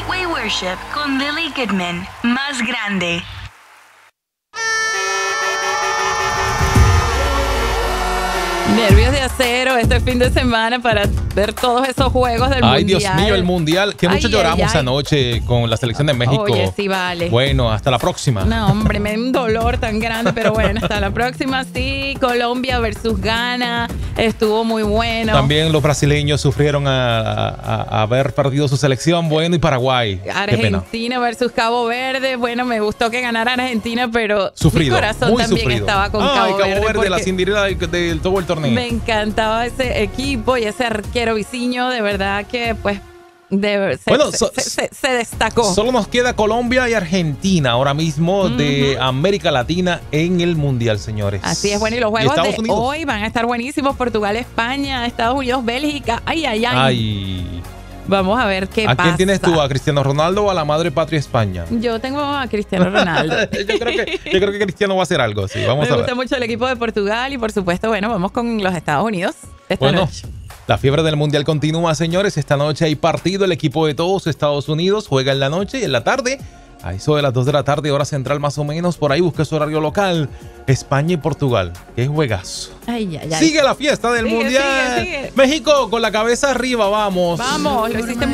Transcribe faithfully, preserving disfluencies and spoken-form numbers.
We Worship con Lily Goodman. Más grande. Nervios de acero este fin de semana para ver todos esos juegos del Ay, Mundial. Dios mío, el Mundial. Que mucho Ay, lloramos ay, ay. anoche con la selección de México. Oye, sí, vale. Bueno, hasta la próxima. No, hombre, me da un dolor tan grande, pero bueno, hasta la próxima. Sí, Colombia versus Ghana. Estuvo muy bueno. También los brasileños sufrieron a, a- a haber perdido su selección. Bueno, y Paraguay. Qué pena. Argentina versus Cabo Verde. Bueno, me gustó que ganara Argentina, pero Sufrido. mi corazón muy también sufrido. estaba con Ay, Cabo, Cabo Verde. Verde, la porque Cinderela del, del todo el torneo. me encantaba ese equipo y ese arquero Viciño. De verdad que, pues, de- se, Bueno, se- so- se- se- se destacó. Solo nos queda Colombia y Argentina ahora mismo de América Latina en el Mundial, señores. Así es, bueno, y los juegos Estados de Unidos? hoy van a estar buenísimos. Portugal, España, Estados Unidos, Bélgica. Ay, ay, ay. Ay. Vamos a ver qué ¿A pasa. quién tienes tú? ¿A Cristiano Ronaldo o a la madre patria España? Yo tengo a Cristiano Ronaldo. yo, creo que, yo creo que Cristiano va a hacer algo, sí. Vamos Me a ver. gusta mucho el equipo de Portugal y, por supuesto, bueno, vamos con los Estados Unidos esta Bueno, noche. la fiebre del Mundial continúa, señores. Esta noche hay partido. El equipo de todos Estados Unidos juega en la noche y en la tarde. A eso de las dos de la tarde, hora central más o menos. Por ahí busca su horario local. España y Portugal. ¡Qué juegazo! Ay, ay, ay. Sigue la fiesta del Sigue, Mundial. sigue, sigue. México con la cabeza arriba, vamos. Vamos, lo hiciste